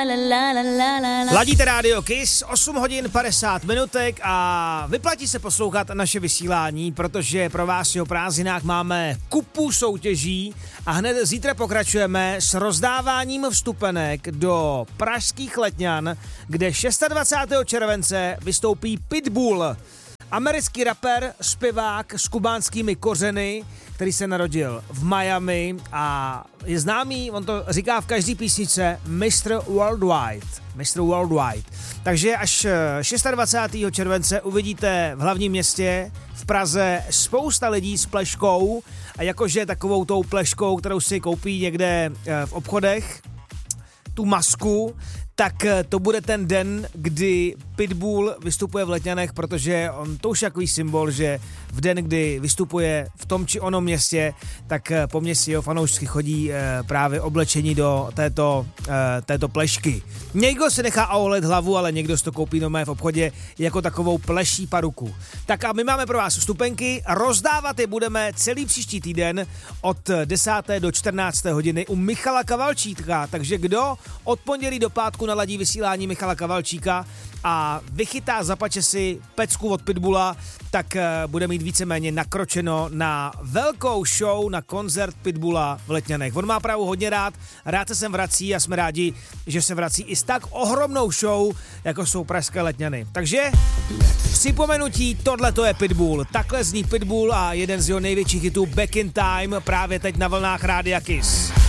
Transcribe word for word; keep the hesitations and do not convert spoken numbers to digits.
Ladíte rádio Kiss, osm hodin padesát minutek a vyplatí se poslouchat naše vysílání, protože pro vás o prázdninách máme kupu soutěží a hned zítra pokračujeme s rozdáváním vstupenek do pražských Letňan, kde dvacátého šestého července vystoupí Pitbull. Americký rapper, zpěvák s kubánskými kořeny, který se narodil v Miami a je známý, on to říká v každé písničce, mister Worldwide. mister Worldwide. Takže až dvacátého šestého července uvidíte v hlavním městě v Praze spousta lidí s pleškou a jakože takovou tou pleškou, kterou si koupí někde v obchodech, tu masku, tak to bude ten den, kdy Pitbull vystupuje v Letňanech, protože on to už je takový symbol, že v den, kdy vystupuje v tom či onom městě, tak po městě jeho fanoušci chodí právě oblečení do této, této plešky. Někdo se nechá aolet hlavu, ale někdo si to koupí doma v obchodě jako takovou pleší paruku. Tak a my máme pro vás vstupenky, rozdávat je budeme celý příští týden od desáté do čtrnácté hodiny u Michala Kavalčíka, takže kdo od pondělí do pátku naladí vysílání Michala Kavalčíka a vychytá, zapače si pecku od Pitbulla, tak bude mít víceméně nakročeno na velkou show, na koncert Pitbulla v Letňanech. On má právo hodně rád, rád se sem vrací a jsme rádi, že se vrací i s tak ohromnou show, jako jsou pražské Letňany. Takže připomenutí, tohle to je Pitbull. Takhle zní Pitbull a jeden z jeho největších hitů Back in Time právě teď na vlnách Rádia Kiss.